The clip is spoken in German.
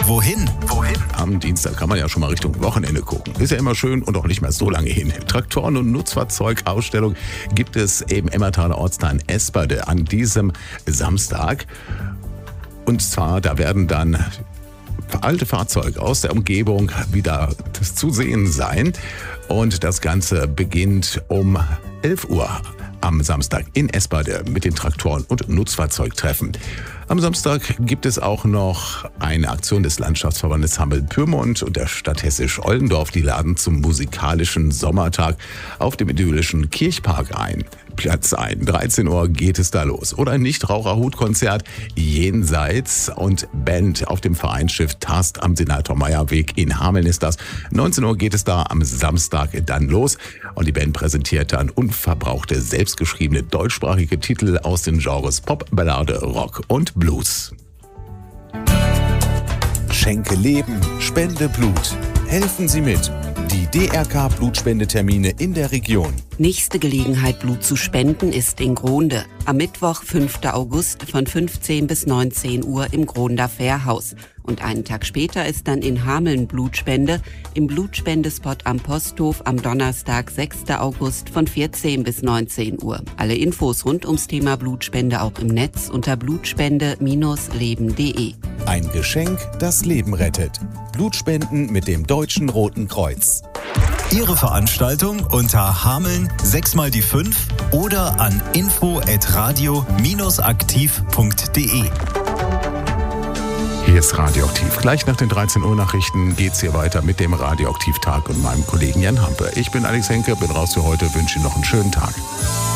Wohin? Am Dienstag kann man ja schon mal Richtung Wochenende gucken. Ist ja immer schön und auch nicht mehr so lange hin. Traktoren- und Nutzfahrzeugausstellung gibt es im Emmertaler Ortsteil Esperde an diesem Samstag. Und zwar, da werden dann alte Fahrzeuge aus der Umgebung wieder zu sehen sein. Und das Ganze beginnt um 11 Uhr am Samstag in Esperde mit den Traktoren- und Nutzfahrzeugtreffen. Am Samstag gibt es auch noch eine Aktion des Landschaftsverbandes Hameln-Pyrmont und der Stadt Hessisch-Oldendorf. Die laden zum musikalischen Sommertag auf dem idyllischen Kirchpark ein. Platz ein. 13 Uhr geht es da los. Oder ein Nichtraucherhutkonzert jenseits und Band auf dem Vereinsschiff Tast am Senator-Meyer-Weg in Hameln ist das. 19 Uhr geht es da am Samstag dann los und die Band präsentiert dann unverbrauchte, selbstgeschriebene deutschsprachige Titel aus den Genres Pop, Ballade, Rock und Blues. Schenke Leben, spende Blut. Helfen Sie mit. Die DRK-Blutspendetermine in der Region. Nächste Gelegenheit, Blut zu spenden, ist in Gronde. Am Mittwoch, 5. August von 15 bis 19 Uhr im Gronder Fährhaus. Und einen Tag später ist dann in Hameln Blutspende im Blutspendespot am Posthof am Donnerstag, 6. August von 14 bis 19 Uhr. Alle Infos rund ums Thema Blutspende auch im Netz unter blutspende-leben.de. Ein Geschenk, das Leben rettet. Blutspenden mit dem Deutschen Roten Kreuz. Ihre Veranstaltung unter Hameln 6 die 5 oder an info@radio-aktiv.de. Hier ist Radioaktiv. Gleich nach den 13 Uhr Nachrichten geht's hier weiter mit dem Radioaktiv-Tag und meinem Kollegen Jan Hampe. Ich bin Alex Henke, bin raus für heute, wünsche Ihnen noch einen schönen Tag.